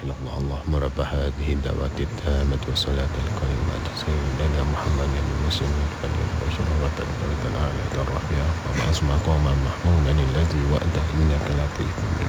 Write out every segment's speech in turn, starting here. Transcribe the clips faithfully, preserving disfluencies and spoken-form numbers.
illallah Allahumma rabb hadhihi da'wati tammati wa salati al-qaimati sayyidina Muhammadin muslimin fadil wa syarafatan wa ala tarbiya wa ma'asma qawman mahmudan alladhi wa'ada innaka latifun.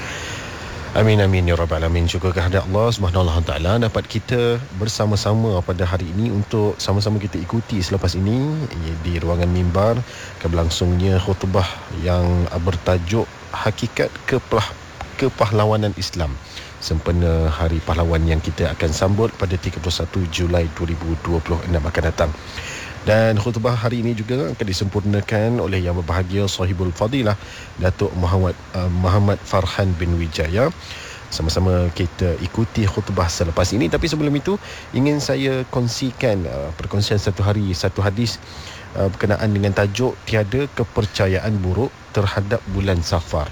Amin amin ya rabbal alamin. Syukur kehadirat Allah Subhanahu wa taala dapat kita bersama-sama pada hari ini untuk sama-sama kita ikuti selepas ini di ruangan mimbar keberlangsungnya khutbah yang bertajuk Hakikat Kepah Kepahlawanan Islam sempena Hari Pahlawan yang kita akan sambut pada tiga puluh satu Julai dua ribu dua puluh enam akan datang. Dan khutbah hari ini juga akan disempurnakan oleh yang berbahagia Sahibul Fadilah Datuk Muhammad uh, Muhammad Farhan bin Wijaya. Sama-sama kita ikuti khutbah selepas ini. Tapi sebelum itu ingin saya kongsikan uh, perkongsian satu hari satu hadis uh, berkenaan dengan tajuk tiada kepercayaan buruk terhadap bulan Safar.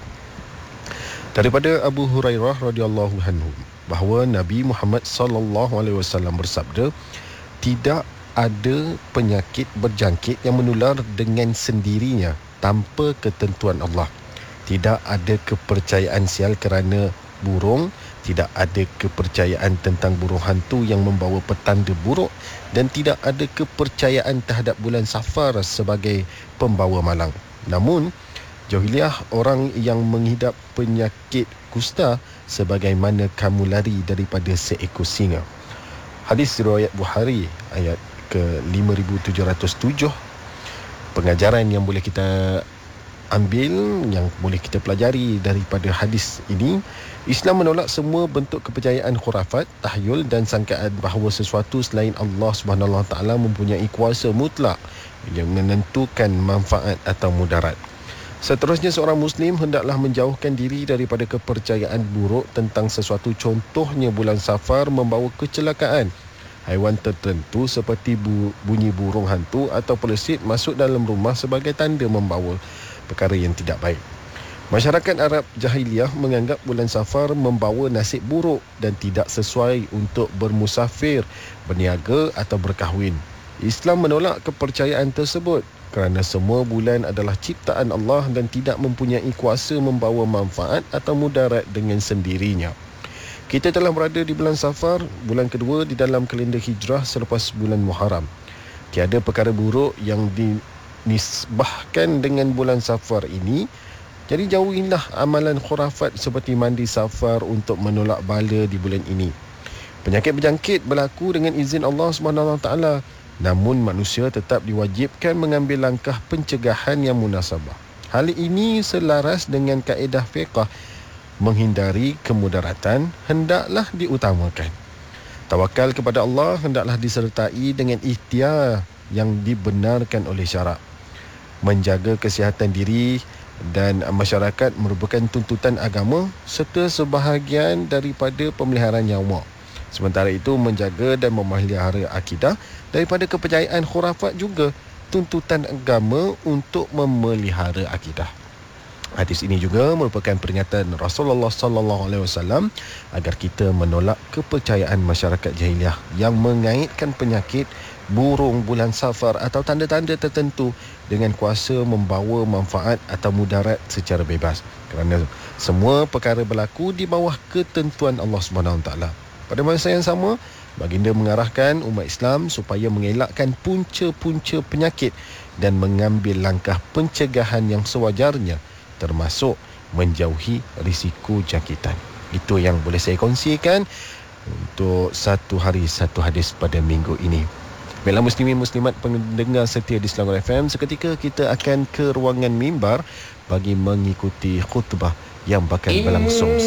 Daripada Abu Hurairah radhiyallahu anhu bahawa Nabi Muhammad sallallahu alaihi wasallam bersabda, tidak ada penyakit berjangkit yang menular dengan sendirinya tanpa ketentuan Allah. Tidak ada kepercayaan sial kerana burung, tidak ada kepercayaan tentang burung hantu yang membawa petanda buruk, dan tidak ada kepercayaan terhadap bulan Safar sebagai pembawa malang. Namun jahiliah orang yang mengidap penyakit kusta sebagaimana kamu lari daripada seekor singa. Hadis riwayat Bukhari ayat ke lima ribu tujuh ratus tujuh. Pengajaran yang boleh kita ambil, yang boleh kita pelajari daripada hadis ini, Islam menolak semua bentuk kepercayaan khurafat, tahyul dan sangkaan bahawa sesuatu selain Allah Subhanahu Wa Taala mempunyai kuasa mutlak yang menentukan manfaat atau mudarat. Seterusnya, seorang Muslim hendaklah menjauhkan diri daripada kepercayaan buruk tentang sesuatu, contohnya bulan Safar membawa kecelakaan, haiwan tertentu seperti bu, bunyi burung hantu atau pelesit masuk dalam rumah sebagai tanda membawa perkara yang tidak baik. Masyarakat Arab jahiliah menganggap bulan Safar membawa nasib buruk dan tidak sesuai untuk bermusafir, berniaga atau berkahwin. Islam menolak kepercayaan tersebut kerana semua bulan adalah ciptaan Allah dan tidak mempunyai kuasa membawa manfaat atau mudarat dengan sendirinya. Kita telah berada di bulan Safar, bulan kedua di dalam kalender hijrah selepas bulan Muharram. Tiada perkara buruk yang dinisbahkan dengan bulan Safar ini. Jadi jauhilah amalan khurafat seperti mandi Safar untuk menolak bala di bulan ini. Penyakit berjangkit berlaku dengan izin Allah subhanahu wa taala. Namun manusia tetap diwajibkan mengambil langkah pencegahan yang munasabah. Hal ini selaras dengan kaedah fiqh. Menghindari kemudaratan hendaklah diutamakan. Tawakal kepada Allah hendaklah disertai dengan ikhtiar yang dibenarkan oleh syarak. Menjaga kesihatan diri dan masyarakat merupakan tuntutan agama serta sebahagian daripada pemeliharaan nyawa. Sementara itu, menjaga dan memelihara akidah daripada kepercayaan khurafat juga tuntutan agama untuk memelihara akidah. Hadis ini juga merupakan pernyataan Rasulullah sallallahu alaihi wasallam agar kita menolak kepercayaan masyarakat jahiliah yang mengaitkan penyakit burung bulan Safar atau tanda-tanda tertentu dengan kuasa membawa manfaat atau mudarat secara bebas, kerana semua perkara berlaku di bawah ketentuan Allah Subhanahu Wa Taala. Pada masa yang sama, baginda mengarahkan umat Islam supaya mengelakkan punca-punca penyakit dan mengambil langkah pencegahan yang sewajarnya, termasuk menjauhi risiko jangkitan. Itu yang boleh saya kongsikan untuk satu hari satu hadis pada minggu ini. Baiklah muslimin muslimat pendengar setia di Selangor F M, seketika kita akan ke ruangan mimbar bagi mengikuti khutbah yang bakal berlangsung